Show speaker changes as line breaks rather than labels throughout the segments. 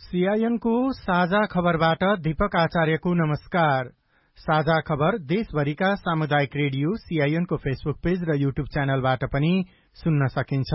सीआईएनको साझा खबरबाट दीपक आचार्यको नमस्कार। साझा खबर देशभरिका सामुदायिक रेडियो सीआईएनको फेसबुक पेज र युट्युब च्यानलबाट पनि सुन्न सकिन्छ।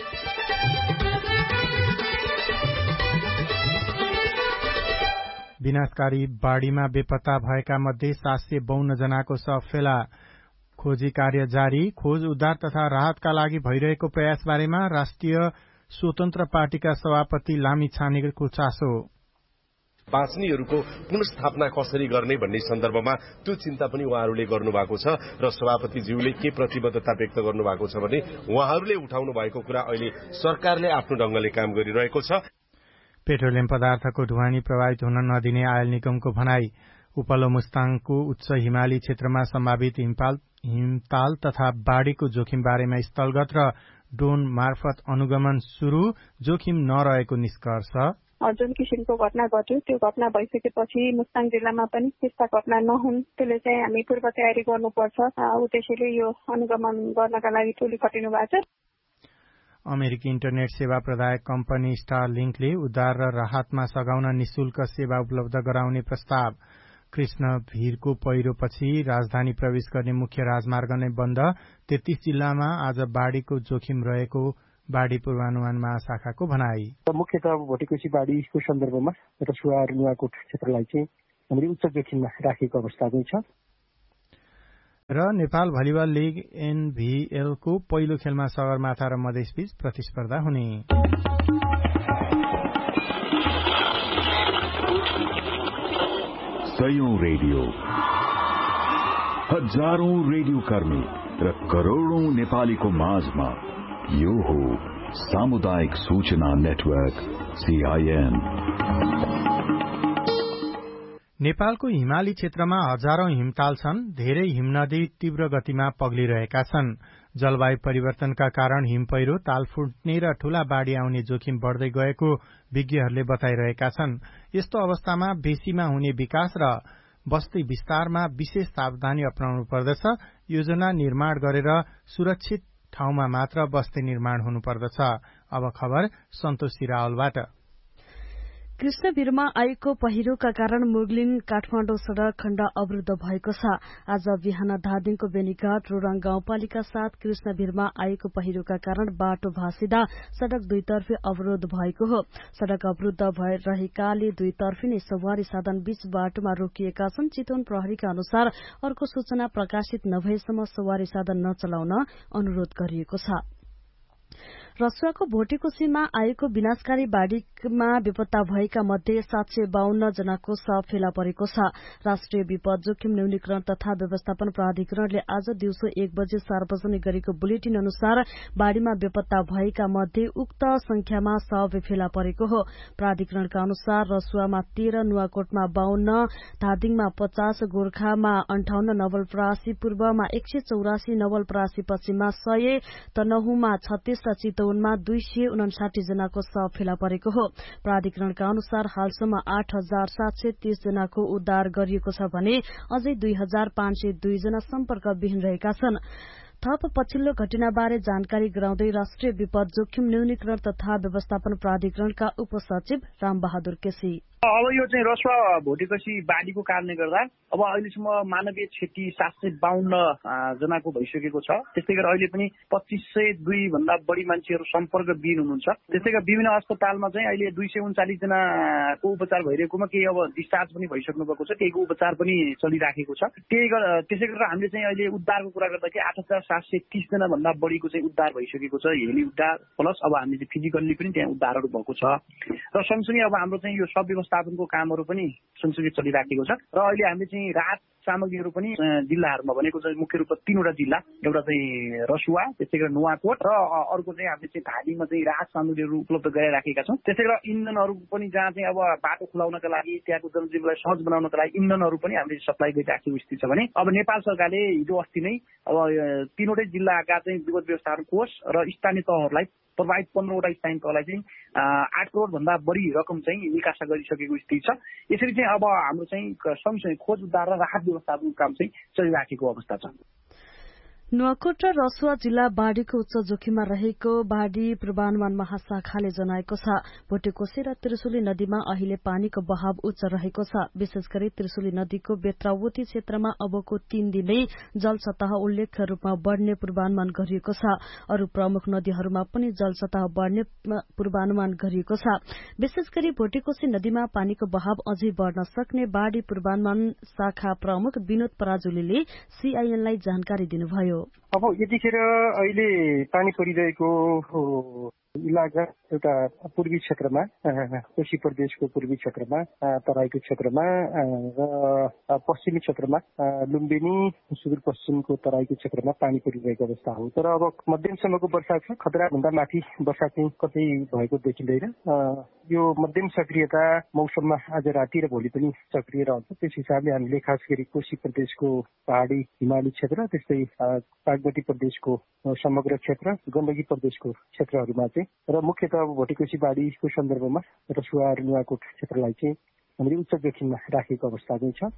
विनाशकारी बाढ़ीमा बेपत्ता भएका मध्ये 752 जनाको शव फेला। खोजी कार्य जारी। खोज उद्धार तथा राहतका लागि भइरहेको प्रयास बारेमा राष्ट्रिय स्वतन्त्र पार्टीका सभापति लामी छानेको चासो।
बाँच्नेहरूको पुनर्स्थापना कसरी गर्ने भन्ने सन्दर्भमा त्यो चिन्ता पनि उहाँहरूले गर्नुभएको छ र सभापतिज्यूले के प्रतिबद्धता व्यक्त गर्नुभएको छ भने उहाँहरूले उठाउनु भएको कुरा अहिले सरकारले आफ्नो ढंगले काम गरिरहेको छ।
पेट्रोलियम पदार्थको ढुवानी प्रभावित हुन नदिने आयल निगमको भनाई। उपल्लो मुस्ताङको उच्च हिमाली क्षेत्रमा सम्भावित हिमताल तथा बाढ़ीको जोखिम बारेमा स्थलगत र ड्रोन मार्फत अनुगमन शुरू। जोखिम नरहेको निष्कर्ष।
जुन किसिमको घटना घट्यो त्यो घटना भइसकेपछि मुस्ताङ जिल्लामा पनि त्यस्ता घटना नहुन् त्यसले चाहिँ हामी पूर्व तयारी गर्नुपर्छ। उद्देश्यले यो अनुगमन गर्नका लागि टोली खटिनु भएको छ।
अमेरिकी इन्टरनेट सेवा प्रदायक कम्पनी स्टारलिंकले उद्धार र राहतमा सघाउन निशुल्क सेवा उपलब्ध गराउने प्रस्ताव। कृष्ण भीरको पहिरोपछि राजधानी प्रवेश गर्ने मुख्य राजमार्ग नै बन्द। 33 जिल्लामा आज बाढ़ीको जोखिम रहेको बाढ़ी पूर्वानुमान महाशाखाको भनाई।
मुख्यतः भोटेकोशी बाढ़ीको सन्दर्भमा रसुवा र नुवाकोट क्षेत्रलाई चाहिँ हामीले उच्च जोखिममा राखेको अवस्था पनि छ।
र नेपाल भलिबल लीग एनभीएलको पहिलो खेलमा सगरमाथा र मधेसबीच प्रतिस्पर्धा हुने।
सयौं रेडियो, हजारौं रेडियो कर्मी र करोड़ौं नेपालीको माझमा यो हो सामुदायिक सूचना नेटवर्क सीआईएन।
नेपालको हिमाली क्षेत्रमा हजारौं हिमताल छन्। धेरै हिमनदी तीव्र गतिमा पग्लिरहेका छन्। जलवायु परिवर्तनका कारण हिम पहिरो, ताल फुट्ने र ठूला बाढ़ी आउने जोखिम बढ़दै गएको विज्ञहरूले बताइरहेका छन्। यस्तो अवस्थामा बेसीमा हुने विकास र बस्ती विस्तारमा विशेष सावधानी अपनाउनु पर्दछ। योजना निर्माण गरेर सुरक्षित ठाउँमा मात्र बस्ती निर्माण हुनुपर्दछ। अब खबर सन्तोषी रावलबाट।
कृष्णवीरमा आएको पहिरोका कारण मुगलिन काठमाडौँ सड़क खण्ड अवरुद्ध भएको छ। आज बिहान धादिङको बेनीघाट रोराङ गाउँपालिका 7 कृष्णवीरमा आएको पहिरोका कारण बाटो भासिँदा सड़क दुईतर्फी अवरोध भएको हो। सड़क अवरुद्ध रहेकाले दुईतर्फी नै सवारी साधन बीच बाटोमा रोकिएका छन्। चितवन प्रहरीका अनुसार अर्को सूचना प्रकाशित नभएसम्म सवारी साधन नचलाउन अनुरोध गरिएको छ। रसुवाको भोटेकोशीमा आएको विनाशकारी बाढ़ीमा बेपत्ता भएका मध्ये 752 जनाको शव फेला परेको छ। राष्ट्रिय विपद जोखिम न्यूनीकरण तथा व्यवस्थापन प्राधिकरणले आज दिउँसो 1 बजे सार्वजनिक गरेको बुलेटिन अनुसार बाढ़ीमा बेपत्ता भएका मध्ये उक्त संख्यामा शव फेला परेको हो। प्राधिकरणका अनुसार रसुवामा 13, नुवाकोटमा 52, धादिङमा 50, गोर्खामा 58, नवलपरासी पूर्वमा 184, नवलपरासी पश्चिममा 100, तनहुमा 36 र चितवनमा 259 जनाको शव फेला परेको हो। प्राधिकरणका अनुसार हालसम्म 8730 जनाको उद्धार गरिएको छ भने अझै 2502 जना सम्पर्कविहीन रहेका छन्। थप पछिल्लो घटनाबारे जानकारी गराउँदै राष्ट्रिय विपद जोखिम न्यूनीकरण तथा व्यवस्थापन प्राधिकरणका उपसचिव रामबहादुर केसी,
अब यो चाहिँ रसुवा भोटेकोशी बाढ़ीको कारणले गर्दा अब अहिलेसम्म मानवीय क्षति 752 जनाको भइसकेको छ। त्यस्तै गरी अहिले पनि 2502 भन्दा बढी मान्छेहरू सम्पर्कविहीन हुनुहुन्छ। त्यस्तै गरी विभिन्न अस्पतालमा चाहिँ अहिले 239 जनाको उपचार भइरहेकोमा केही अब डिस्चार्ज पनि भइसक्नु भएको छ, केहीको उपचार पनि चलिराखेको छ। त्यसै गरेर हामीले चाहिँ अहिले उद्धारको कुरा गर्दाखेरि 8730 जना भन्दा बढीको चाहिँ उद्धार भइसकेको छ। हेली उद्धार प्लस अब हामीले चाहिँ फिजिकल्ली पनि त्यहाँ उद्धारहरू भएको छ र सँगसँगै अब हाम्रो चाहिँ यो सब व्यवस्थापनको कामहरू पनि सँगसँगै चलिराखेको छ र अहिले हामीले चाहिँ राहत सामग्रीहरू पनि जिल्लाहरूमा भनेको चाहिँ मुख्य रूपमा 3वटा जिल्ला, एउटा चाहिँ रसुवा, त्यसै गरी नुवाकोट र अर्को चाहिँ हामीले चाहिँ धादिङमा चाहिँ राहत सामग्रीहरू उपलब्ध गराइराखेका छौँ। त्यसै गरी इन्धनहरू पनि जहाँ चाहिँ अब बाटो खुलाउनका लागि त्यहाँको जनजीवनलाई सहज बनाउनका लागि इन्धनहरू पनि हामीले सप्लाई गरिराखेको स्थिति छ भने अब नेपाल सरकारले हिजो अस्ति नै अब 3वटै जिल्लाका चाहिँ विपद व्यवस्थापन कोष र स्थानीय तहहरूलाई प्रभावित 15वटा स्थानीय तहलाई चाहिँ 8 करोड़ भन्दा बढी रकम चाहिँ निकासा गरिसकेको स्थिति छ। यसरी चाहिँ अब हाम्रो चाहिँ सँगसँगै खोज उद्धार र राहत व्यवस्थापनको काम चाहिँ चलिराखेको अवस्था छ।
नुवाकोट र रसुवा जिल्ला बाढ़ीको उच्च जोखिममा रहेको बाढ़ी पूर्वानुमान महाशाखाले जनाएको छ। भोटेकोशी र त्रिशुली नदीमा अहिले पानीको बहाव उच्च रहेको छ। विशेष गरी त्रिशुली नदीको बेत्रावती क्षेत्रमा अबको 3 दिनै जल सतह उल्लेख्य रूपमा बढ़ने पूर्वानुमान गरिएको छ। अरू प्रमुख नदीहरूमा पनि जल सतह बढ़ने पूर्वानुमान गरिएको छ। विशेष गरी भोटेकोशी नदीमा पानीको बहाव अझै बढ़न सक्ने बाढ़ी पूर्वानुमान शाखा प्रमुख विनोद पराजुलीले सीआईएनलाई जानकारी दिनुभयो।
अब यतिखेर अहिले पानी परिरहेको इलाका एउटा पूर्वी क्षेत्रमा कोशी प्रदेशको पूर्वी क्षेत्रमा तराईको क्षेत्रमा र पश्चिमी क्षेत्रमा लुम्बिनी सुदूरपश्चिमको तराईको क्षेत्रमा पानी परिरहेको अवस्था हो। तर अब मध्यमसम्मको वर्षा छ। खतराभन्दा माथि वर्षा चाहिँ कतै भएको देखिँदैन। यो मध्यम सक्रियता मौसममा आज राति र भोलि पनि सक्रिय रहन्छ। त्यस हिसाबले हामीले खास गरी कोशी प्रदेशको पहाडी हिमाली क्षेत्र त्यस्तै बागमती प्रदेशको समग्र क्षेत्र गण्डकी प्रदेशको क्षेत्रहरूमा चाहिँ र मुख्यतः अब भोटेकोशी बाढीको सन्दर्भमा रसुवा र नुवाकोट क्षेत्रलाई चाहिँ हामीले उच्च जोखिममा राखेको अवस्था चाहिँ छ।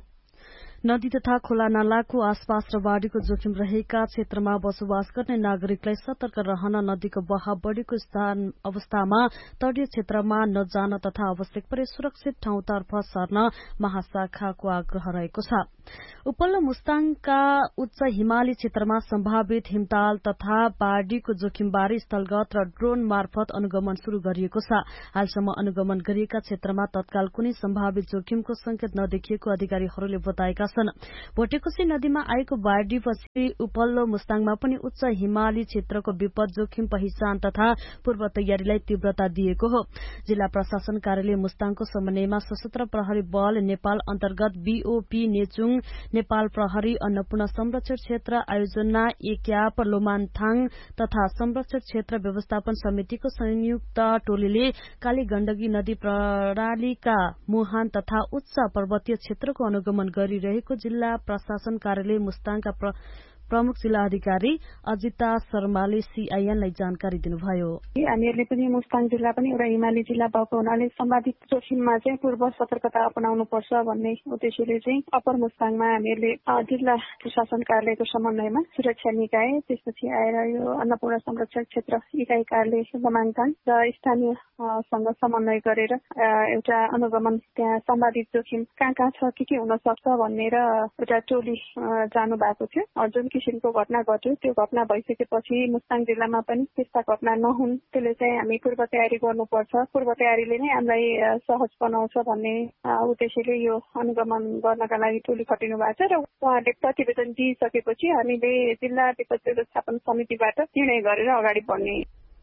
नदी तथा खोला नालाको आसपास र बाढ़ीको जोखिम रहेका क्षेत्रमा बसोबास गर्ने नागरिकलाई सतर्क रहन, नदीको बहाव बढ़ेको अवस्थामा तटीय क्षेत्रमा नजान तथा आवश्यक परे सुरक्षित ठाउँतर्फ सर्न महाशाखाको आग्रह रहेको छ। उपल्लो मुस्ताङका उच्च हिमाली क्षेत्रमा सम्भावित हिमताल तथा बाढ़ीको जोखिमबारे स्थलगत र ड्रोन मार्फत अनुगमन शुरू गरिएको छ। हालसम्म अनुगमन गरिएका क्षेत्रमा तत्काल कुनै सम्भावित जोखिमको संकेत नदेखिएको अधिकारीहरूले बताएका छन्। भोटेकोशी नदीमा आएको बाढ़ीपछि उपल्लो मुस्ताङमा पनि उच्च हिमाली क्षेत्रको विपद जोखिम पहिचान तथा पूर्व तयारीलाई तीव्रता दिएको हो। जिल्ला प्रशासन कार्यालय मुस्ताङको समन्वयमा सशस्त्र प्रहरी बल नेपाल अन्तर्गत बीओपी नेचुङ, नेपाल प्रहरी अन्नपूर्ण संरक्षण क्षेत्र आयोजना एक्याप लोमान्थाङ तथा संरक्षण क्षेत्र व्यवस्थापन समितिको संयुक्त टोलीले काली गण्डकी नदी प्रणालीका मुहान तथा उच्च पर्वतीय क्षेत्रको अनुगमन गरिरहेको जिल्ला प्रशासन कार्यालय मुस्ताङका प्रमुख जिल्ला अधिकारी अजिता शर्माले सीआईएनलाई जानकारी दिनुभयो।
हामीहरूले पनि मुस्ताङ जिल्ला पनि एउटा हिमाली जिल्ला भएको हुनाले सम्भावित जोखिममा चाहिँ पूर्व सतर्कता अपनाउनु पर्छ भन्ने उद्देश्यले चाहिँ अप्पर मुस्ताङमा हामीहरूले जिल्ला प्रशासन कार्यालयको समन्वयमा सुरक्षा निकाय, त्यसपछि आएर यो अन्नपूर्ण संरक्षण क्षेत्र इकाइ कार्यालय लोमाङथाङ र स्थानीयसँग समन्वय गरेर एउटा अनुगमन त्यहाँ सम्भावित जोखिम कहाँ छ के हुन सक्छ भनेर एउटा टोली जानु भएको थियो। जुन किसिमको घटना घट्यो त्यो घटना भइसकेपछि मुस्ताङ जिल्लामा पनि त्यस्ता घटना नहुन् त्यसले चाहिँ हामी पूर्व तयारी गर्नुपर्छ। पूर्व तयारीले नै हामीलाई सहज बनाउँछ भन्ने उद्देश्यले यो अनुगमन गर्नका लागि टोली खटिनु भएको छ र उहाँहरूले प्रतिवेदन दिइसकेपछि हामीले जिल्ला विपद व्यवस्थापन समितिबाट निर्णय गरेर अगाडि बढ्ने।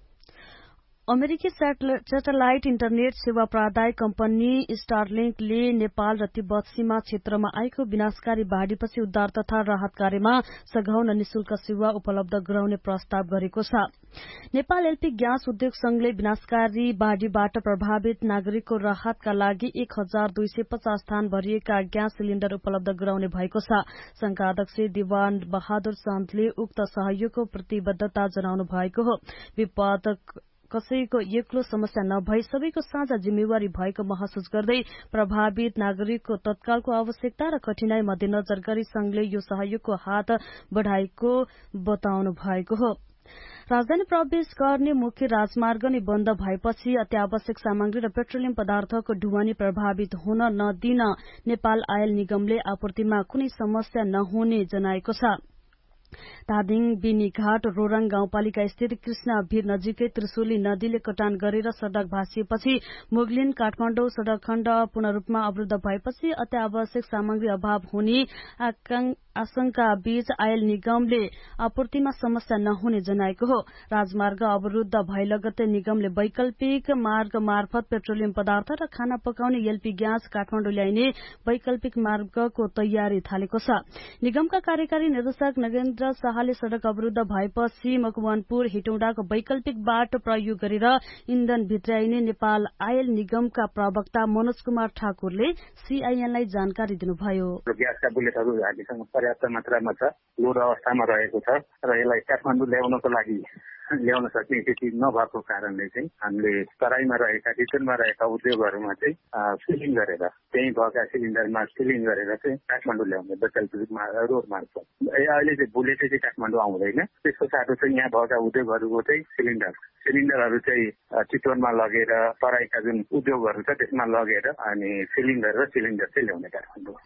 अमेरिकी सेटेलाइट इन्टरनेट सेवा प्रदायक कम्पनी स्टारलिंकले नेपाल र तिब्बत सीमा क्षेत्रमा आएको विनाशकारी बाढ़ीपछि उद्धार तथा राहत कार्यमा सघाउन निशुल्क सेवा उपलब्ध गराउने प्रस्ताव गरेको छ। नेपाल एलपी ग्यास उद्योग संघले विनाशकारी बाढ़ीबाट प्रभावित नागरिकको राहतका लागि 1250 स्थान भरिएका ग्यास सिलिण्डर उपलब्ध गराउने भएको छ। संघका अध्यक्ष दिवान बहादुर सन्तले उक्त सहयोगको प्रतिबद्धता जनाउनु भएको हो। विपद कसैको एक्लो समस्या नभई सबैको साझा जिम्मेवारी भएको महसुस गर्दै प्रभावित नागरिकको तत्कालको आवश्यकता र कठिनाई मध्यनजर गरी संघले यो सहयोगको हात बढ़ाएको बताउनु भएको हो। राजधानी प्रवेश गर्ने मुख्य राजमार्ग नै बन्द भएपछि अत्यावश्यक सामग्री र पेट्रोलियम पदार्थको ढुवानी प्रभावित हुन नदिन नेपाल आयल निगमले आपूर्तिमा कुनै समस्या नहुने जनाएको छ। धादिङ बिनीघाट रोरङ गाउँपालिका स्थित कृष्ण भीर नजिकै त्रिशुली नदीले कटान गरेर सड़क भाँसिएपछि मुगलिन काठमाडौँ सड़क खण्ड पूर्ण रूपमा अवरुद्ध भएपछि अत्यावश्यक सामग्री अभाव हुने आशंका बीच आयल निगमले आपूर्तिमा समस्या नहुने जनाएको हो। राजमार्ग अवरुद्ध भए लगत्तै निगमले वैकल्पिक मार्ग मार्फत पेट्रोलियम पदार्थ र खाना पकाउने एलपी ग्यास काठमाडौँ ल्याइने वैकल्पिक मार्गको तयारी थालेको छ। निगमका कार्यकारी निर्देशक नगेन्द्र शाहले सड़क अवरुद्ध भएपछि मकवानपुर हेटौडाको वैकल्पिक बाटो प्रयोग गरेर इन्धन भित्राइने नेपाल आयल निगमका प्रवक्ता मनोज कुमार ठाकुरले सीआईएनलाई जानकारी दिनुभयो।
ग्यासका बुलेटहरू हामीसँग पर्याप्त मात्रामा छ, लोड अवस्थामा रहेको छ र यसलाई काठमाडौँ ल्याउनको लागि ल्याउन सक्ने स्थिति नभएको कारणले चाहिँ हामीले तराईमा रहेका भितरमा रहेका उद्योगहरूमा चाहिँ फिलिङ गरेर त्यही भएका सिलिन्डरमा फिलिङ गरेर चाहिँ काठमाडौँ ल्याउने वैकल्पिक रोड मार्फत। अहिले चाहिँ बुलेटै चाहिँ काठमाडौँ आउँदैन, त्यसको साथै चाहिँ यहाँ भएका उद्योगहरूको चाहिँ सिलिन्डरहरू चाहिँ चितवनमा लगेर तराईका जुन उद्योगहरू छ त्यसमा लगेर अनि फिलिङ गरेर सिलिन्डर चाहिँ ल्याउने काठमाडौँ।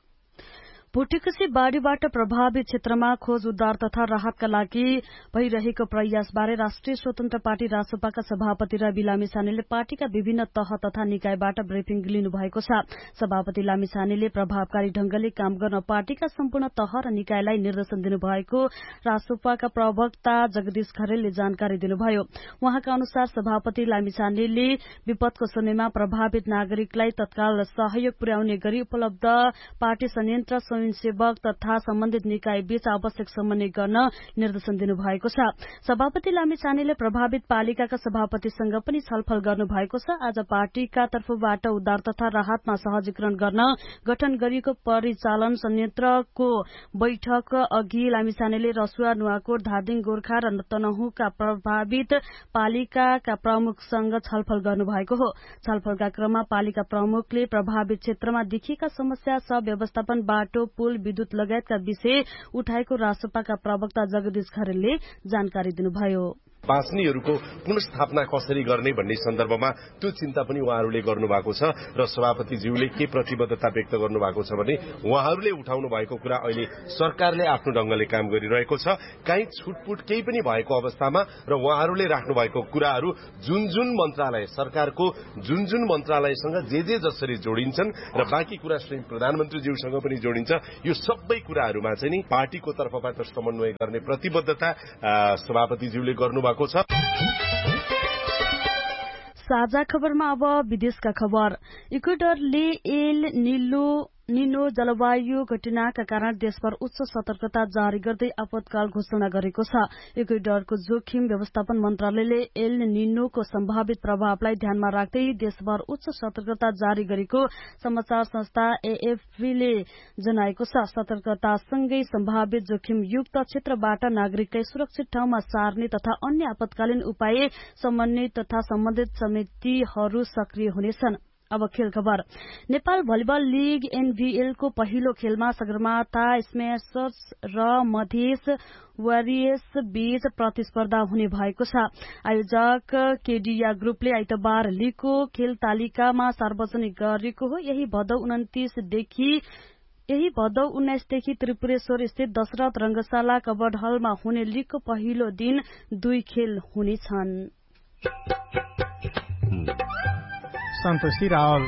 भुटुकोशी बाढ़ीबाट प्रभावित क्षेत्रमा खोज उद्धार तथा राहतका लागि भइरहेको प्रयासबारे राष्ट्रिय स्वतन्त्र पार्टी रासपाका सभापति रवि लामिछानेले पार्टीका विभिन्न तह तथा निकायबाट ब्रिफिङ लिनुभएको छ। सभापति लामिछानेले प्रभावकारी ढंगले काम गर्न पार्टीका सम्पूर्ण तह र निकायलाई निर्देशन दिनुभएको रासपाका प्रवक्ता जगदीश खरेलले जानकारी दिनुभयो। उहाँका अनुसार सभापति लामिछानेले विपदको समयमा प्रभावित नागरिकलाई तत्काल सहयोग पुर्याउने गरी उपलब्ध पार्टी संयन्त्र स्वयंसेवक तथा सम्बन्धित निकाय बीच आवश्यक समन्वय गर्न निर्देशन दिनुभएको छ। सभापति लामिछानेले प्रभावित पालिकाका सभापतिसँग पनि छलफल गर्नुभएको छ। आज पार्टीका तर्फबाट उद्धार तथा राहतमा सहजीकरण गर्न गठन गरिएको परिचालन संयन्त्रको बैठक अघि लामिछानेले रसुवा, नुवाकोट, धादिङ, गोर्खा र तनहुँका प्रभावित पालिकाका प्रमुखसँग छलफल गर्नुभएको हो। छलफलका क्रममा पालिका प्रमुखले प्रभावित क्षेत्रमा देखिएका समस्या, व्यवस्थापन, बाटो, पुल, विद्युत लगायतका विषय उठाएको रासपाका प्रवक्ता जगदीश खरेलले जानकारी दिनुभयो।
बाँच्नेहरूको पुनर्स्थापना कसरी गर्ने भन्ने सन्दर्भमा त्यो चिन्ता पनि उहाँहरूले गर्नुभएको छ र सभापतिज्यूले के प्रतिबद्धता व्यक्त गर्नुभएको छ भने उहाँहरूले उठाउनु भएको कुरा अहिले सरकारले आफ्नो ढंगले काम गरिरहेको छ। कहीँ छुटपुट केही पनि भएको अवस्थामा र उहाँहरूले राख्नु भएको कुराहरू जुन मन्त्रालय सरकारको जुन मन्त्रालयसँग जे जसरी जोडिन्छन् र बाँकी कुरा स्वयं प्रधानमन्त्रीज्यूसँग पनि जोडिन्छ, यो सबै कुराहरूमा चाहिँ नि पार्टीको तर्फबाट समन्वय गर्ने प्रतिबद्धता सभापतिज्यूले गर्नुभएको छ।
साझा खबरमा अब विदेशका खबर। इक्वेडरले एल निनो जलवायु घटनाका कारण देशभर उच्च सतर्कता जारी गर्दै आपतकाल घोषणा गरेको छ। इक्वेडरको जोखिम व्यवस्थापन मन्त्रालयले एल निनोको सम्भावित प्रभावलाई ध्यानमा राख्दै देशभर उच्च सतर्कता जारी गरेको समाचार संस्था एएफपीले जनाएको छ। सतर्कतासँगै सम्भावित जोखिमयुक्त क्षेत्रबाट नागरिकलाई सुरक्षित ठाउँमा सार्ने तथा अन्य आपतकालीन उपाय समन्वय तथा सम्बन्धित समितिहरू सक्रिय हुनेछन्। अब खेल खबर। नेपाल भलिबल लीग एनभीएल को पहिलो खेलमा सगरमाथा स्म्याशर्स र मधेस वारियर्स बीच प्रतिस्पर्धा हुने भएको छ। आयोजक केडिया ग्रुपले आइतबार लीगको खेल तालिकामा सार्वजनिक गरेको हो। यही भदौ 19 देखि त्रिपुरेश्वर स्थित दशरथ रंगशाला कबड हलमा हुने लीगको पहिलो दिन 2 खेल हुनेछन्।
सन्तोषी रावल।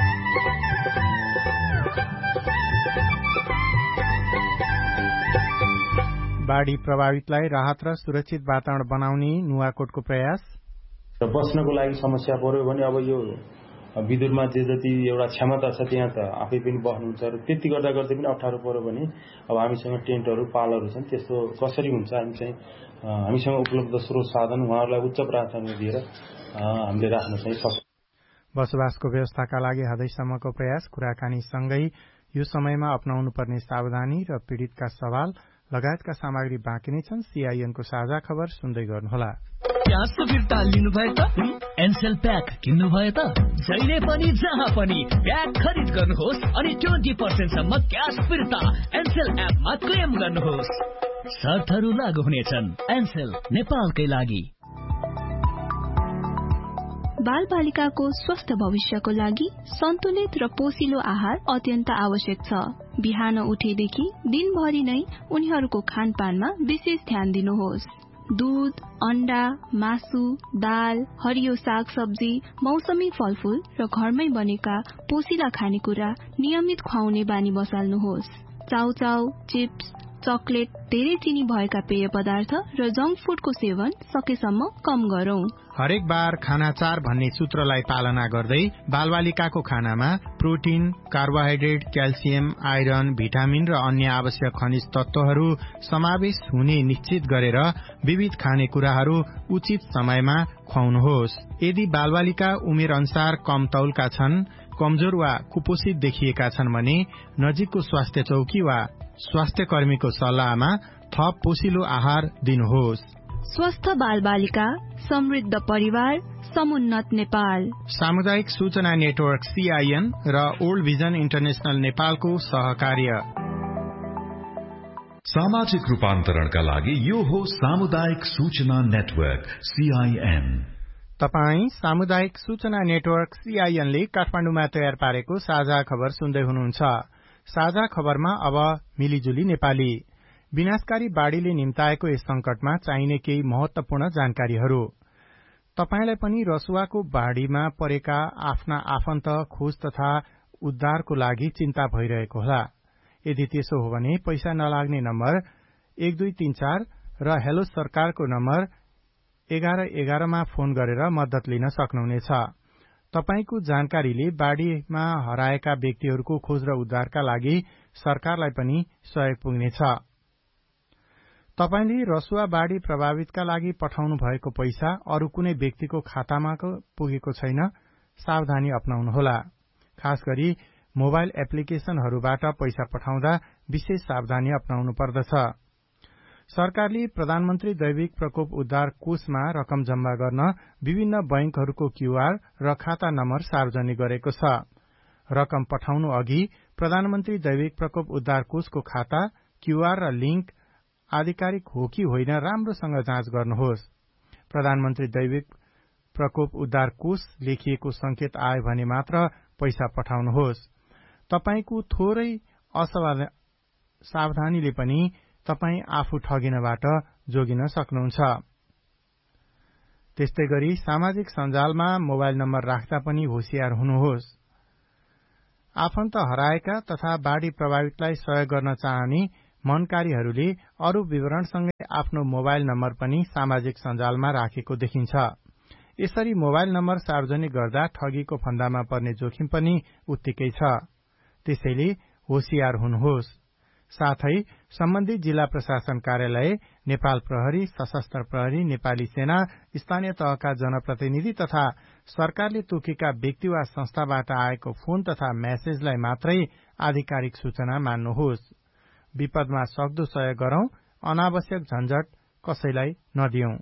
बाढ़ी प्रभावितलाई राहत र सुरक्षित वातावरण बनाउने नुवाकोटको प्रयास।
बस्नको लागि समस्या पर्यो भने अब यो विदुरमा जे जति एउटा क्षमता छ त्यहाँ त आफै पनि बस्नुहुन्छ र त्यति गर्दा गर्दै पनि अप्ठ्यारो पर्यो भने अब हामीसँग टेन्टहरू पालहरू छन्। त्यस्तो कसरी हुन्छ हामीसँग उपलब्ध स्रोत साधन उहाँहरूलाई उच्च प्राथमिकता दिएर हामीले राख्न चाहिँ सक्छौँ।
बसोबासको व्यवस्थाका लागि हदैसम्मको प्रयास, कुराकानीसँगै यो समयमा अपनाउनु पर्ने सावधानी र पीड़ितका सवाल लगायतका सामग्री बाँकी नै छन्। सीआईएनको साझा खबर सुन्दै गर्नुहोला।
क्यासको फिर्ता लिनुभयो त एनसेल प्याक किन्नुभयो त जहिले पनि जहाँ पनि प्याक खरिद गर्नुहोस् अनि 20% सम्म क्यास फिर्ता एनसेल एपमा क्लेम गर्नुहोस्। शर्तहरू लागू हुनेछन्। एनसेल नेपालकै लागि।
बालबालिकाको स्वस्थ भविष्यको लागि सन्तुलित र पोषिलो आहार अत्यन्त आवश्यक छ। बिहान उठेदेखि दिनभरि नै उनीहरूको खानपानमा विशेष ध्यान दिनुहोस्। दूध, अण्डा, मासु, दाल, हरियो साग सब्जी, मौसमी फलफूल र घरमै बनेका पोषिला खानेकुरा नियमित खुवाउने बानी बसाल्नुहोस्। चाउचाउ, चिप्स, चकलेट, धेरै चिनी भएका पेय पदार्थ र जंक फुडको सेवन सकेसम्म कम गरौं।
हरेक बार खाना 4 भन्ने सूत्रलाई पालना गर्दै बालबालिकाको खानामा protein, carbohydrate, calcium, iron, vitamin र अन्य आवश्यक खनिज तत्वहरू समावेश हुने निश्चित गरेर विविध खानेकुराहरू उचित समयमा खुवाउनुहोस्। यदि बालबालिका उमेर अनुसार कम तौलका छन्, कमजोर वा कुपोषित देखिएका छन् भने नजिकको स्वास्थ्य चौकी वा स्वास्थ्य कर्मीको सल्लाहमा थप पोषिलो आहार दिनुहोस्।
स्वस्थ बालबालिका, समृद्ध परिवार, समुन्नत नेपाल।
सामुदायिक सूचना नेटवर्क CIN र ओल्ड भिजन इन्टरनेशनल नेपालको सहकार्य।
सामाजिक रूपान्तरणका लागि यो हो सामुदायिक सूचना नेटवर्क CIN।
तपाई सामुदायिक सूचना नेटवर्क CIN ले काठमाडौँमा तयार पारेको साझा खबर सुन्दै हुनुहुन्छ। साझा खबरमा अब मिलिजुली नेपाली। विनाशकारी बाढ़ीले निम्ताएको यस संकटमा चाहिने केही महत्वपूर्ण जानकारीहरू। तपाईलाई पनि रसुवाको बाढ़ीमा परेका आफ्ना आफन्त खोज तथा उद्धारको लागि चिन्ता भइरहेको होला। यदि त्यसो हो भने पैसा नलाग्ने नम्बर 1234 र हेलो सरकारको नम्बर 1111 मा फोन गरेर मद्दत लिन सक्नुहुनेछ। तपाईको जानकारीले बाढ़ीमा हराएका व्यक्तिहरूको खोज र उद्धारका लागि सरकारलाई पनि सहयोग पुग्नेछ। तपाईले रसुवा बाढ़ी प्रभावितका लागि पठाउनु भएको पैसा अरू कुनै व्यक्तिको खातामा पुगेको छैन, सावधानी अपनाउनुहोला। खास गरी मोबाइल एप्लिकेशनहरूबाट पैसा पठाउँदा विशेष सावधानी अपनाउनु पर्दछ। सरकारले प्रधानमन्त्री दैविक प्रकोप उद्धार कोषमा रकम जम्मा गर्न विभिन्न बैंकहरूको QR र खाता नम्बर सार्वजनिक गरेको छ। रकम पठाउनु अघि प्रधानमन्त्री दैविक प्रकोप उद्धार कोषको खाता, QR र लिंक आधिकारिक हो कि होइन राम्रोसँग जाँच गर्नुहोस्। प्रधानमन्त्री दैविक प्रकोप उद्धार कोष लेखिएको संकेत आयो भने मात्र पैसा पठाउनुहोस्। तपाईको थोरै सावधानीले पनि तपाई आफू ठगिनबाट जोगिन सक्नुहुन्छ। त्यस्तै गरी सामाजिक सञ्जालमा मोबाइल नम्बर राख्दा पनि होशियार हुनुहोस्। आफन्त हराएका तथा बाढ़ी प्रभावितलाई सहयोग गर्न चाहने मनकारीहरूले अरू विवरणसँगै आफ्नो मोबाइल नम्बर पनि सामाजिक सञ्जालमा राखेको देखिन्छ। यसरी मोबाइल नम्बर सार्वजनिक गर्दा ठगीको फन्दामा पर्ने जोखिम पनि उत्तिकै छ। त्यसैले होशियार हुनुहोस्। साथै सम्बन्धित जिल्ला प्रशासन कार्यालय, नेपाल प्रहरी, सशस्त्र प्रहरी, नेपाली सेना, स्थानीय तहका जनप्रतिनिधि तथा सरकारले तोकेका व्यक्ति वा संस्थाबाट आएको फोन तथा मेसेजलाई मात्रै आधिकारिक सूचना मान्नुहोस्। विपदमा सक्दो सहयोग गरौं, अनावश्यक झन्झट कसैलाई नदियौं।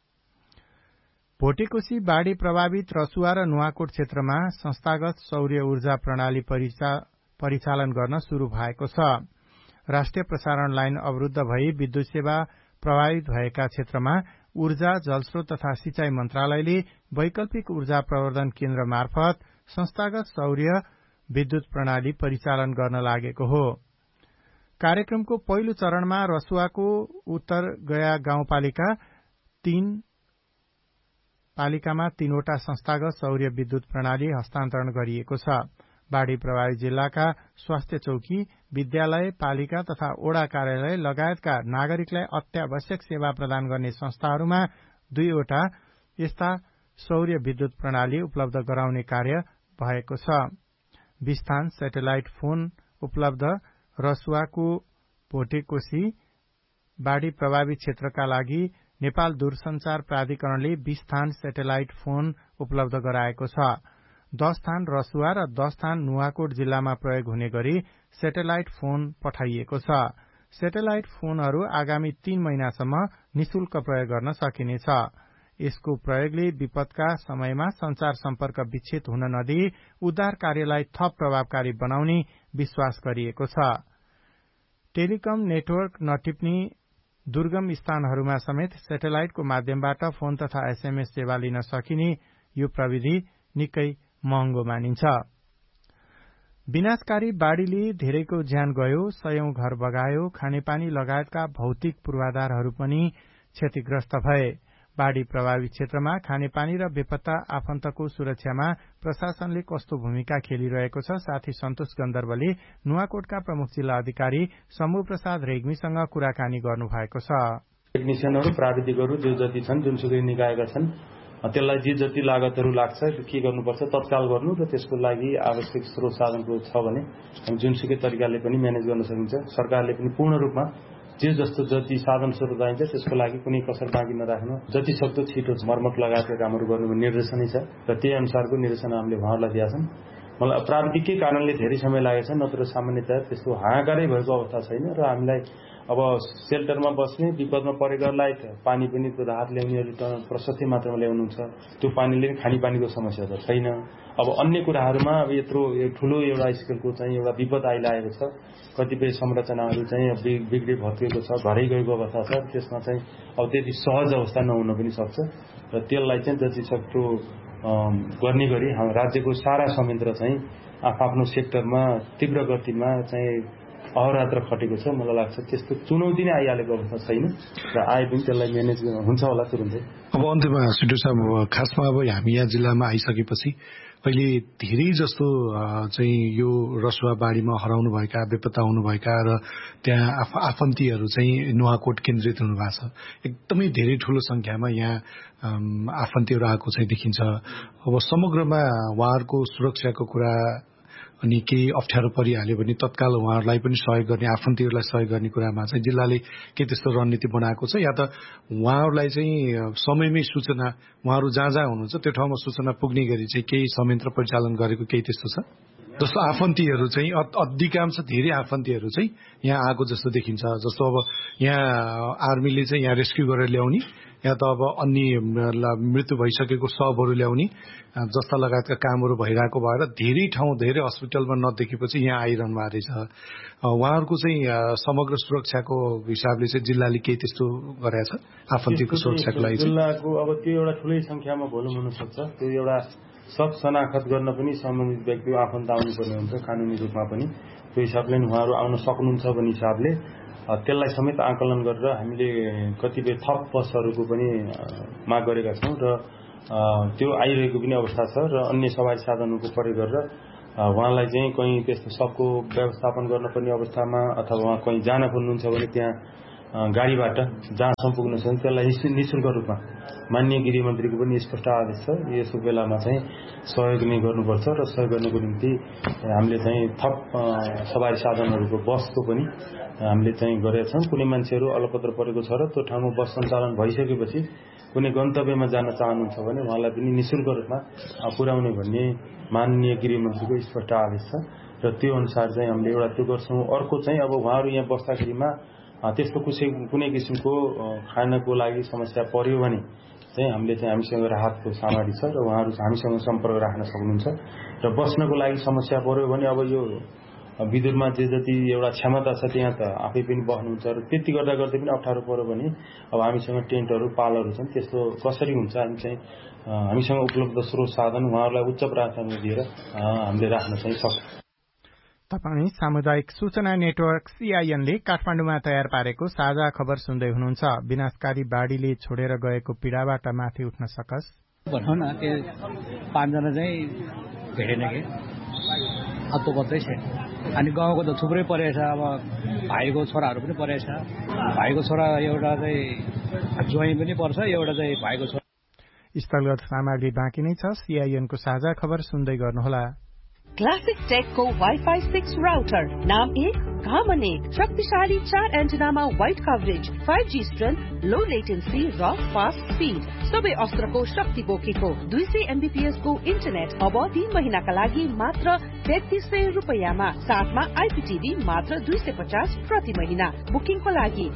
भोटेकोशी बाढ़ी प्रभावित रसुवा र नुवाकोट क्षेत्रमा संस्थागत सौर्य ऊर्जा प्रणाली परिचालन गर्न शुरू भएको छ। राष्ट्रिय प्रसारण लाइन अवरुद्ध भई विद्युत सेवा प्रभावित भएका क्षेत्रमा ऊर्जा, जलस्रोत तथा सिंचाई मन्त्रालयले वैकल्पिक ऊर्जा प्रवर्धन केन्द्र मार्फत संस्थागत सौर्य विद्युत प्रणाली परिचालन गर्न लागेको हो। कार्यक्रमको पहिलो चरणमा रसुवाको उत्तर गया गाउँपालिका 3 पालिकामा 3वटा संस्थागत सौर्य विद्युत प्रणाली हस्तान्तरण गरिएको छ। बाढ़ी प्रभावित जिल्लाका स्वास्थ्य चौकी, विद्यालय, पालिका तथा ओडा कार्यालय लगायतका नागरिकलाई अत्यावश्यक सेवा प्रदान गर्ने संस्थाहरूमा 2वटा यस्ता सौर्य विद्युत प्रणाली उपलब्ध गराउने कार्य भएको छ। विस्थान सेटेलाइट फोन उपलब्ध। रसुवाको भोटेकोशी बाढ़ी प्रभावित क्षेत्रका लागि नेपाल दूरसञ्चार प्राधिकरणले 20 स्थान सेटेलाइट फोन उपलब्ध गराएको छ। 10 स्थान रसुवा र 10 स्थान नुवाकोट जिल्लामा प्रयोग हुने गरी सेटेलाइट फोन पठाइएको छ। सेटेलाइट फोनहरू आगामी 3 महिनासम्म निशुल्क प्रयोग गर्न सकिनेछ। यसको प्रयोगले विपदका समयमा संचार सम्पर्क विच्छेद हुन नदिई उद्धार कार्यलाई थप प्रभावकारी बनाउने विश्वास गरिएको छ। टेलिकम नेटवर्क नटिप्ने दुर्गम स्थानहरूमा समेत सेटेलाइटको माध्यमबाट फोन तथा SMS सेवा लिन सकिने यो प्रविधि निकै महँगो मानिन्छ। विनाशकारी बाढ़ीले धेरैको ज्यान गयो, सयौं घर बगायो, खानेपानी लगायतका भौतिक पूर्वाधारहरू पनि क्षतिग्रस्त भए। बाढ़ी प्रभावित क्षेत्रमा खानेपानी र बेपत्ता आफन्तको सुरक्षामा प्रशासनले कस्तो भूमिका खेलिरहेको छ, साथी सन्तोष गन्धर्वले नुवाकोटका प्रमुख जिल्ला अधिकारी समूह प्रसाद रेग्मीसँग कुराकानी गर्नु भएको छ।
टेक्निशियनहरू, प्राविधिकहरू जो जति छन्, जुनसुकै निकायका छन्, त्यसलाई जे जति लागतहरू लाग्छ के गर्नुपर्छ तत्काल गर्नु र त्यसको लागि आवश्यक स्रोत साधनको छ भने हामी जुनसुकै तरिकाले पनि म्यानेज गर्न सकिन्छ। सरकारले पनि पूर्ण रूपमा जे जस्तो जति साधन स्रोत चाहिन्छ त्यसको लागि कुनै कसर बाँकी नराख्नु, जति सक्दो छिटो मर्मत लगायतका कामहरू गर्नु निर्देशनै छ र त्यही अनुसारको निर्देशन हामीले उहाँहरूलाई दिएका छन्। मलाई प्राविधिकै कारणले धेरै समय लागेको छ, नत्र सामान्यतया त्यस्तो हाहाकारै भएको अवस्था छैन र हामीलाई अब सेल्टरमा बस्ने विपदमा परेकालाई पानी पनि राहत ल्याउनेहरू प्रशस्तै मात्रामा ल्याउनुहुन्छ, त्यो पानीले खानेपानीको समस्या त छैन। अब अन्य कुराहरूमा अब यत्रो ठुलो एउटा स्केलको चाहिँ एउटा विपद आइलागेको छ, कतिपय संरचनाहरू चाहिँ बिग्रे भत्किएको छ, घरै गएको अवस्था छ, त्यसमा चाहिँ अब त्यति सहज अवस्था नहुन पनि सक्छ र त्यसलाई चाहिँ जति सक्दो गर्ने गरी राज्यको सारा संयन्त्र चाहिँ आफ्नो सेक्टरमा तीव्र गतिमा चाहिँ अहोरात्र खटेको छ। मलाई लाग्छ त्यस्तो चुनौती नै आइहालेको अवस्था छैन र आए पनि त्यसलाई म्यानेज हुन्छ होला तुरुन्तै।
अब अन्त्यमा सुडु साहब, खासमा अब हामी यहाँ जिल्लामा आइसकेपछि अहिले धेरै जस्तो चाहिँ यो रसुवा बाढीमा हराउनुभएका, बेपत्ता हुनुभएका र त्यहाँ आफन्तीहरू चाहिँ नुवाकोट केन्द्रित हुनुभएको छ। एकदमै धेरै ठूलो संख्यामा यहाँ आफन्तीहरू आएको चाहिँ देखिन्छ। अब समग्रमा उहाँहरूको सुरक्षाको कुरा अनि केही अप्ठ्यारो परिहाल्यो भने तत्काल उहाँहरूलाई पनि सहयोग गर्ने, आफन्तीहरूलाई सहयोग गर्ने कुरामा चाहिँ जिल्लाले के त्यस्तो रणनीति बनाएको छ या त उहाँहरूलाई चाहिँ समयमै सूचना, उहाँहरू जहाँ जहाँ हुनुहुन्छ त्यो ठाउँमा सूचना पुग्ने गरी चाहिँ केही संयन्त्र परिचालन गरेको केही त्यस्तो छ? जस्तो आफन्तीहरू चाहिँ अधिकांश धेरै आफन्तीहरू चाहिँ यहाँ आएको जस्तो देखिन्छ। जस्तो अब यहाँ आर्मीले चाहिँ यहाँ रेस्क्यु गरेर ल्याउने या त अब अन्य मृत्यु भइसकेको शवहरू ल्याउने जस्ता लगायतका कामहरू भइरहेको भएर धेरै ठाउँ धेरै हस्पिटलमा नदेखेपछि यहाँ आइरहनु भएको रहेछ। उहाँहरूको चाहिँ समग्र सुरक्षाको हिसाबले चाहिँ जिल्लाले केही त्यस्तो गरेछ आफन्तीको सुरक्षाको लागि?
जिल्लाको अब त्यो एउटा ठुलै संख्यामा भोलुम हुन सक्छ, त्यो एउटा सब शनाखत गर्न पनि सम्बन्धित व्यक्ति आफन्त आउनुपर्ने हुन्छ कानुनी रूपमा पनि। त्यो हिसाबले उहाँहरू आउन सक्नुहुन्छ भन्ने हिसाबले त्यसलाई समेत आकलन गरेर हामीले कतिपय थप बसहरूको पनि माग गरेका छौँ र त्यो आइरहेको पनि अवस्था छ र अन्य सवारी साधनहरूको प्रयोग गरेर उहाँलाई चाहिँ कहीँ त्यस्तो सबको व्यवस्थापन गर्न पर्ने अवस्थामा अथवा उहाँ कहीँ जान खोज्नुहुन्छ भने त्यहाँ गाडीबाट जहाँसम्म पुग्न सक्छ त्यसलाई निःशुल्क रूपमा माननीय गृहमन्त्रीको पनि स्पष्ट आदेश छ, यसो बेलामा चाहिँ सहयोग नै गर्नुपर्छ र सहयोग गर्नको निम्ति हामीले चाहिँ थप सवारी साधनहरूको बसको पनि हामीले चाहिँ गरेका छौँ। कुनै मान्छेहरू अलपत्र परेको छ र त्यो ठाउँमा बस सञ्चालन भइसकेपछि कुनै गन्तव्यमा जान चाहनुहुन्छ भने उहाँलाई पनि निःशुल्क रूपमा पुर्याउने भन्ने माननीय गृहमन्त्रीको स्पष्ट आदेश छ र त्यो अनुसार चाहिँ हामीले एउटा त्यो गर्छौँ। अर्को चाहिँ अब उहाँहरू यहाँ बस्दाखेरिमा त्यस्तो कुनै किसिमको खानको लागि समस्या पर्यो भने चाहिँ हामीले चाहिँ हामीसँग राहतको सामग्री छ र उहाँहरू हामीसँग सम्पर्क राख्न सक्नुहुन्छ र बस्नको लागि समस्या पर्यो भने अब यो विदुरमा जे जति एउटा क्षमता छ त्यहाँ त आफै पनि बस्नुहुन्छ र त्यति गर्दा गर्दै पनि अप्ठ्यारो पर्यो भने अब हामीसँग टेन्टहरू पालहरू छन्, त्यस्तो कसरी हुन्छ हामी चाहिँ हामीसँग उपलब्ध स्रोत साधन उहाँहरूलाई उच्च प्राथमिकता दिएर हामीले राख्न चाहिँ सक्छौँ।
तपाईं सामुदायिक सूचना नेटवर्क CIN ले काठमाडौँमा तयार पारेको साझा खबर सुन्दै हुनुहुन्छ। विनाशकारी बाढ़ीले छोडेर गएको पीड़ाबाट माथि उठ्न सकस
भनौँ न, त्यो 5 जना चाहिँ भेटेन के अत्तो पत्तै छैन। अनि गाउँको त थुप्रै परेछ, अब भाइको छोराहरू पनि परेछ। भाइको छोरा एउटा चाहिँ ज्वाइँ पनि पर्छ, एउटा चाहिँ भाइको छोरा।
स्थलगत सामग्री बाँकी नै छ। CIN को साझा खबर सुन्दै गर्नुहोला।
क्लासिक टेक को वाईफाई 6 राउटर, नाम 1 काम 1, शक्तिशाली 4 एन्टेनामा वाइड कभरेज, 5G स्ट्रेन्थ, लो लेटेन्सी र फास्ट स्पीड, सबै अस्त्रको शक्ति बोकेको 200 MBPS को इन्टरनेट अब 3 महिनाका लागि मात्र 3300 रुपैयाँमा, साथमा IPTV मात्र 250 प्रति महिना। बुकिङको लागि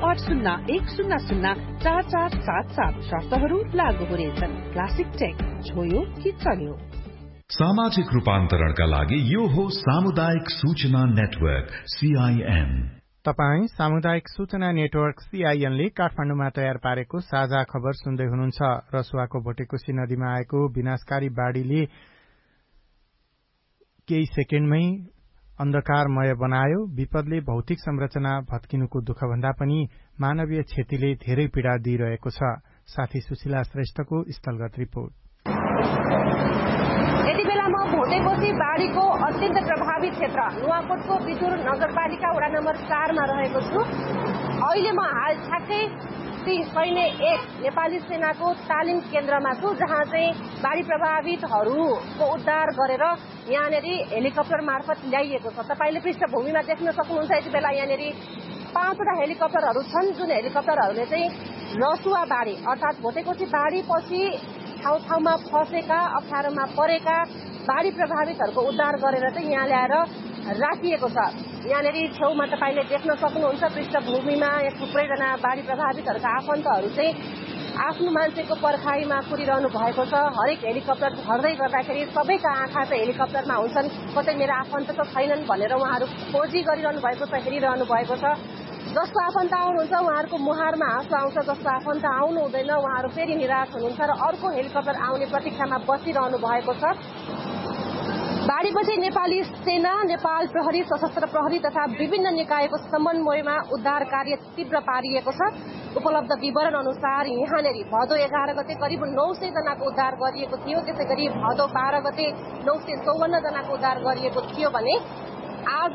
9801004477, शर्तहरू लागू हुनेछन्। क्लासिक टेक, छोयो कि चल्यो।
सामाजिक रूपान्तरणका लागि यो हो सामुदायिक सूचना नेटवर्क CIN।
तपाई सामुदायिक सूचना नेटवर्क CIN ले काठमाडौँमा तयार पारेको साझा खबर सुन्दै हुनुहुन्छ। रसुवाको भोटेकोशी नदीमा आएको विनाशकारी बाढ़ीले केही सेकेन्डमै अन्धकारमय बनायो। विपदले भौतिक संरचना भत्किनुको दुःखभन्दा पनि मानवीय क्षतिले धेरै पीड़ा दिइरहेको छ। साथी सुशीला श्रेष्ठको स्थलगत रिपोर्ट।
यति बेलामा भोटेकोशी बाढ़ीको अत्यन्त प्रभावित क्षेत्र नुवाकोटको बिदुर नगरपालिका वडा नम्बर 4 मा रहेको छु। अहिले म हाल ठ्याक्कै सैन्य 1 नेपाली सेनाको तालिम केन्द्रमा छु, जहाँ चाहिँ बाढी प्रभावितहरूको उद्धार गरेर यहाँनिर हेलिकप्टर मार्फत ल्याइएको छ। तपाईँले पृष्ठभूमिमा देख्न सक्नुहुन्छ यति बेला यहाँनिर 5वटा हेलिकप्टरहरू छन्, जुन हेलिकप्टरहरूले चाहिँ रसुवा बाढी अर्थात् भोटेकोठी बाढीपछि ठाउँ ठाउँमा फँसेका अप्ठ्यारोमा परेका बाढी प्रभावितहरूको उद्धार गरेर चाहिँ यहाँ ल्याएर राखिएको छ। यहाँनिर छेउमा तपाईँले देख्न सक्नुहुन्छ पृष्ठभूमिमा यहाँ थुप्रैजना बाढी प्रभावितहरूका आफन्तहरू चाहिँ आफ्नो मान्छेको पर्खाइमा कुरिरहनु भएको छ। हरेक हेलिकप्टर झर्दै गर्दाखेरि सबैका आँखा चाहिँ हेलिकप्टरमा हुन्छन्, कतै मेरो आफन्त त छैनन् भनेर उहाँहरू खोजी गरिरहनु भएको छ, हेरिरहनु भएको छ। जसको आफन्त आउनुहुन्छ उहाँहरूको मुहारमा हाँसो आउँछ, जसको आफन्त आउनु हुँदैन उहाँहरू फेरि निराश हुनुहुन्छ र अर्को हेलिकप्टर आउने प्रतीक्षामा बसिरहनु भएको छ। बाढीपछि नेपाली सेना, नेपाल प्रहरी, सशस्त्र प्रहरी तथा विभिन्न निकायको समन्वयमा उद्धार कार्य तीव्र पारिएको छ। उपलब्ध विवरण अनुसार यहाँनिर भदौ 11 गते करिब 900 जनाको उद्धार गरिएको थियो। त्यसै गरी भदौ 12 गते 954 जनाको उद्धार गरिएको थियो भने आज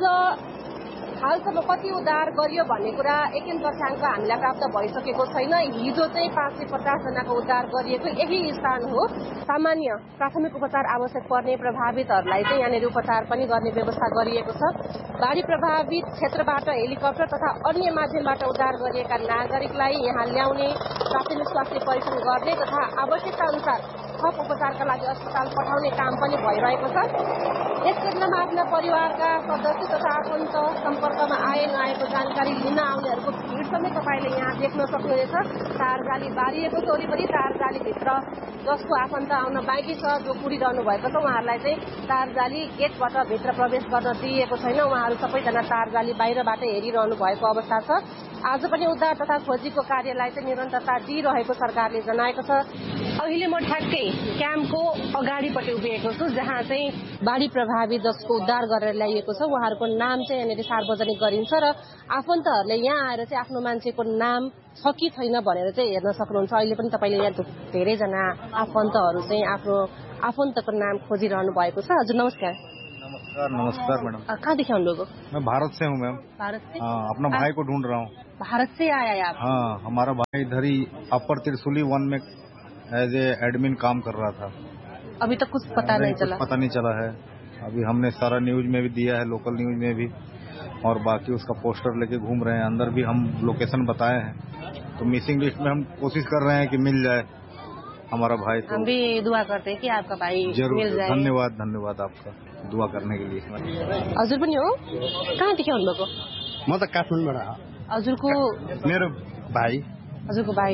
हालसम्म कति उद्धार गरियो भन्ने कुरा एकिन तथ्याङ्क हामीलाई प्राप्त भइसकेको छैन। हिजो चाहिँ 550 जनाको उद्धार गरिएको यही स्थान हो। सामान्य प्राथमिक उपचार आवश्यक पर्ने प्रभावितहरूलाई चाहिँ यहाँनिर उपचार पनि गर्ने व्यवस्था गरिएको छ। बाढी प्रभावित क्षेत्रबाट हेलिकप्टर तथा अन्य माध्यमबाट उद्धार गरिएका नागरिकलाई यहाँ ल्याउने, प्राथमिक स्वास्थ्य परीक्षण गर्ने तथा आवश्यकता अनुसार थप उपचारका लागि अस्पताल पठाउने काम पनि भइरहेको छ। यस क्षेत्रमा आफ्ना परिवारका सदस्य तथा आफन्त सम्पर्कमा आए नआएको जानकारी लिन आउनेहरूको भिड समेत तपाईँले यहाँ देख्न सक्नुहुनेछ। तारजाली बारिएको छ वरिपरि, तारजालीभित्र जसको आफन्त आउन बाँकी छ, जो कुरिरहनु भएको छ उहाँहरूलाई चाहिँ तारजाली गेटबाट भित्र प्रवेश गर्न दिइएको छैन। उहाँहरू सबैजना तारजाली बाहिरबाट हेरिरहनु भएको अवस्था छ। आज पनि उद्धार तथा खोजीको कार्यलाई चाहिँ निरन्तरता दिइरहेको सरकारले जनाएको छ। अहिले म ठ्याक्कै क्याम्पको अगाडिपट्टि उभिएको छु, जहाँ चाहिँ बाढी प्रभावित जसको उद्धार गरेर ल्याइएको छ उहाँहरूको नाम चाहिँ यहाँनिर सार्वजनिक गरिन्छ र आफन्तहरूले यहाँ आएर चाहिँ आफ्नो मान्छेको नाम छ कि छैन भनेर चाहिँ हेर्न सक्नुहुन्छ। अहिले पनि तपाईँले यहाँ धेरैजना आफन्तहरू चाहिँ आफ्नो आफन्तको नाम खोजिरहनु भएको छ। हजुर नमस्कार।
नमस्कार मैडम।
कहाँदेखि आउनुभएको?
मैं भारत से हूँ मैम।
भारत से?
अपना भाई को ढूंढ रहा हूँ।
भारत से आया आप?
हाँ, हमारा भाई इधर ही अपर त्रिशूली 1 में एज ए एडमिन काम कर रहा था।
अभी तक कुछ पता नहीं चला?
पता नहीं चला है। अभी हमने सारा न्यूज में भी दिया है, लोकल न्यूज में भी, और बाकी उसका पोस्टर लेके घूम रहे हैं। अंदर भी हम लोकेशन बताए हैं, तो मिसिंग लिस्ट में हम कोशिश कर रहे हैं कि मिल जाए हमारा भाई। तो
हम भी दुआ करते हैं कि आपका भाई मिल जाए।
धन्यवाद आपका दुआ करने के लिए।
हजुर पनि हो? कहाँदेखि आउनुभएको?
म त काठमाडौँबाट।
हजुरको?
मेरो भाइ।
हजुरको भाइ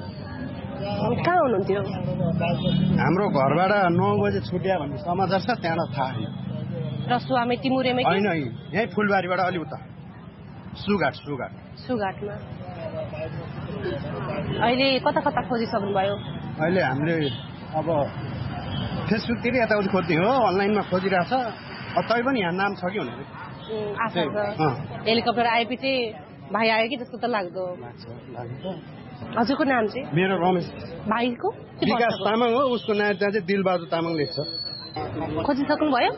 कहाँ हुनुहुन्थ्यो?
हाम्रो घरबाट 9 बजे छुट्या भन्ने समाचार छ, त्यहाँबाट थाहा छैन।
रसुवामै तिमुरेमै?
होइन, यही फुलबारीबाट अलि उता सुघाटमा।
अहिले कता कता खोजिसक्नुभयो?
अहिले हामीले अब फेसबुकतिर यताउति खोज्दै हो, अनलाइनमा खोजिरहेछ। तै पनि यहाँ नाम छ कि भनेर
हेलिकप्टर आएपछि भाइ आयो कि जस्तो त लाग्दो। हजुरको नाम चाहिँ?
मेरो रमेश।
भाइको?
विकास तामाङ हो, उसको नाम चाहिँ दिलबहादुर तामाङ लेख्छ।
खोजिसक्नु भयो?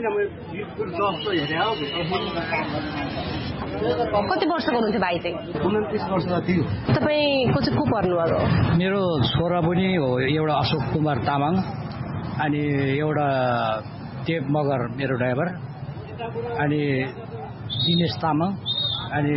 कति वर्षको हुनुहुन्थ्यो भाइ चाहिँ?
29 वर्षको थियो।
तपाईँको चाहिँ को पर्नुभयो?
मेरो छोरा पनि हो, एउटा अशोक कुमार तामाङ, अनि एउटा टेप मगर मेरो ड्राइभर, अनि दिनेश तामाङ, अनि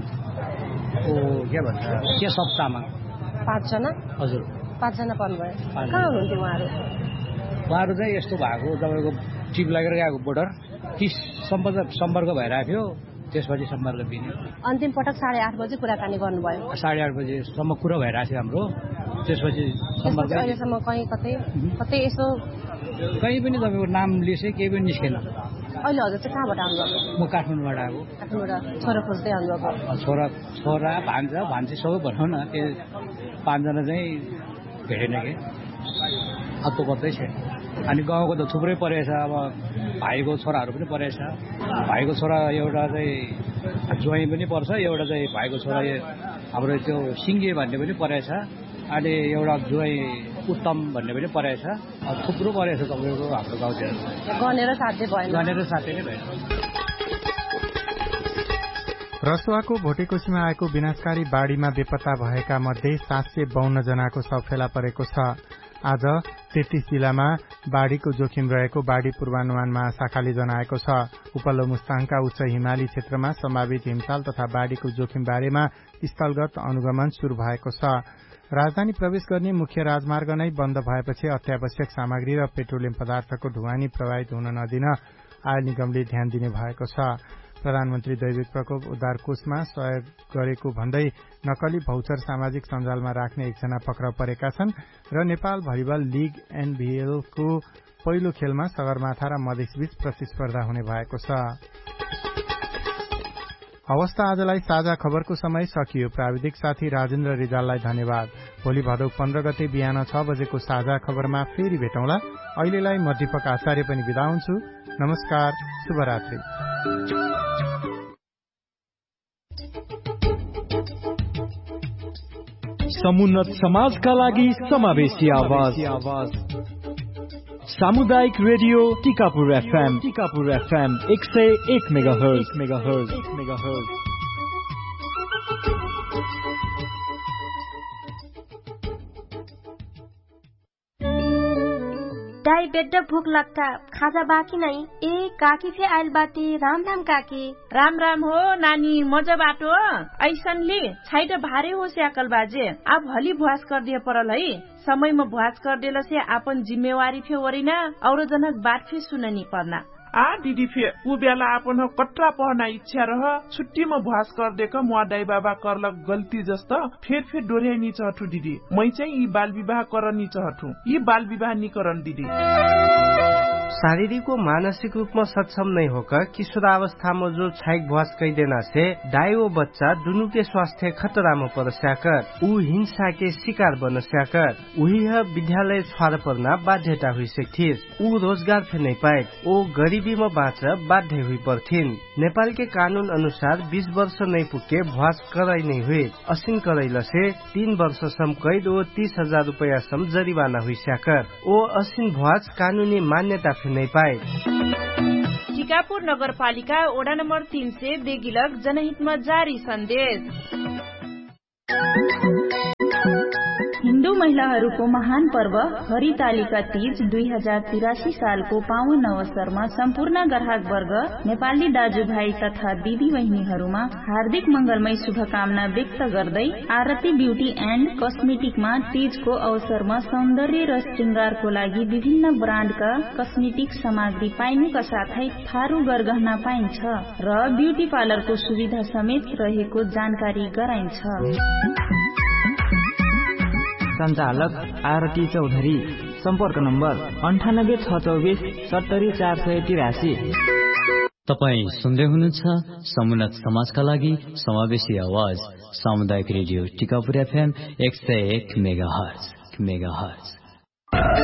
के भन्छ केशव तामाङ।
5 जना?
हजुर
5 जना पर्नुभयो। कहाँ हुनुहुन्थ्यो उहाँहरू?
उहाँहरू चाहिँ यस्तो भएको, तपाईँको टिप लागेर गएको बोर्डर 30 सम्पर्क भइरहेको थियो, त्यसपछि सम्पर्क दिने।
अन्तिम पटक 8:30 बजे कुराकानी गर्नुभयो?
8:30 बजेसम्म कुरा भइरहेको थियो हाम्रो, त्यसपछि सम्पर्क
अहिलेसम्म कतै यसो
कहीँ पनि तपाईँको नाम लिएपछि केही पनि निस्केन।
अहिले हजुर चाहिँ कहाँबाट आउनुभएको?
म काठमाडौँबाट आएको।
काठमाडौँबाट छोरा खोज्दै आउनुभएको?
छोरा भान्जी सबै भनौँ न, त्यो 5 जना चाहिँ भेटेन कि अत्तो पत्तै छैन। अनि गाउँको त थुप्रै परेछ। अब भाइको छोराहरू पनि परेछ। भाइको छोरा एउटा चाहिँ ज्वाइँ पनि पर्छ, एउटा चाहिँ भाइको छोरा हाम्रो त्यो सिङ्गे भन्ने पनि परेछ, अनि एउटा ज्वाइँ उत्तम भन्ने पनि परेछ। थुप्रो परेछ तपाईँको हाम्रो गाउँतिर।
गनेर साथै भएन?
गनेर साथै नै भएन।
रसुवाको भोटेकोशीमा आएको विनाशकारी बाढ़ीमा बेपत्ता भएका मध्ये 752 जनाको शव फेला परेको छ। आज 33 जिल्लामा बाढ़ीको जोखिम रहेको बाढ़ी पूर्वानुमान महाशाखाले जनाएको छ। उपल्लो मुस्ताङका उच्च हिमाली क्षेत्रमा सम्भावित हिमताल तथा बाढ़ीको जोखिम बारेमा स्थलगत अनुगमन शुरू भएको छ। राजधानी प्रवेश गर्ने मुख्य राजमार्ग नै बन्द भएपछि अत्यावश्यक सामग्री र पेट्रोलियम पदार्थको ढुवानी प्रवाहित हुन नदिन आयल निगमले ध्यान दिने भएको छ। प्रधानमन्त्री दैविक प्रकोप उद्धार कोषमा सहयोग गरेको भन्दै नक्कली भौचर सामाजिक सञ्जालमा राख्ने एकजना पक्राउ परेका छन् र नेपाल भलिबल लीग एनभीएलको पहिलो खेलमा सगरमाथा र मधेसबीच प्रतिस्पर्धा हुने भएको छ। अवस्था आजलाई साझा खबरको समय सकियो। प्राविधिक साथी राजेन्द्र रिजाललाई धन्यवाद। भोलि भदौ 15 गते बिहान 6 बजेको साझा खबरमा फेरि भेटौँला। अहिलेलाई म दीपक आचार्य पनि बिदा हुन्छु। नमस्कार, शुभरात्रि।
समुन्नत समाजका लागि समावेशी आवाज सामुदायिक रेडियो टिकापुर FM 101 मेगाहर्ज।
दाई बेड्ड भूख लाग्ता खाजा बाकी नै। ए काकी फे आइल बाटे। राम राम काकी।
राम राम हो नानी, मजा बाटो ऐसनले छैट भारे हो स्याकल बाजे। अब हली भुवास कर दिए परल है। समयमा भुवास कर देला से आपन जिम्मेवारी फे वरिना और जनक बात फे सुननी पर्ना।
दीदी फे उ बेला आपन कट्रा पढ्ना इच्छा रह छुट्टीमा भुवास कर देक मुआ दाई बाबा करलक गल्ती जस्तो फेर डोर्याइ नि चहटु दीदी। मै चाहिँ यी बाल विवाह करनी चहटु। यी बाल विवाह नि करन दीदी।
शारीरिक व मानसिक रूपमा सक्षम नहीं होकर किशोरावस्थामा जो छाइक भुवास कैदेना से दाई व बच्चा दुनु के स्वास्थ्य खतरामा पर स्याकर। ऊ हिंसा के शिकार बन स्याकर। उही विद्यालय छाड़ पर्ना बाध्यता हुई सकथिस। ऊ रोजगार फे नहीं पाए। ओ गरीबी में बाँच बाध्य हुई पर्थिन। नेपाल के कानून अनुसार 20 वर्ष नहीं पुगे भुवास कराई नहीं हुए। असिन करैला से 3 वर्ष सम कैद ओ 30,000 रुपया सम जरिवाना हुई स्याकर। ओ असिन भुवास कानूनी मान्यता नहीं पाए।
टिकापुर नगरपालिका वडा नम्बर 3 से बेगिलक जनहितमा जारी सन्देश।
हिन्दू महिलाहरूको महान पर्व हरितालिका तीज 2083 सालको पावन अवसरमा सम्पूर्ण ग्राहक वर्ग, नेपाली दाजुभाइ तथा दिदी बहिनीहरूमा हार्दिक मंगलमय शुभकामना व्यक्त गर्दै आरती ब्यूटी एन्ड कस्मेटिकमा तीजको अवसरमा सौन्दर्य र श्रृंगारको लागि विभिन्न ब्रान्डका कस्मेटिक सामग्री पाइनुका साथै थारू गरगहना पाइन्छ र ब्यूटी पार्लरको सुविधा समेत रहेको जानकारी गराइन्छ।
संचालक आरती चौधरी। सम्पर्क नम्बर 98 624 70 483।
तपाई सुन्दै हुनुहुन्छ समुन्नत समाजका लागि समावेशी आवाज सामुदायिक रेडियो टिकापुर FM 101 मेगाहर्ज।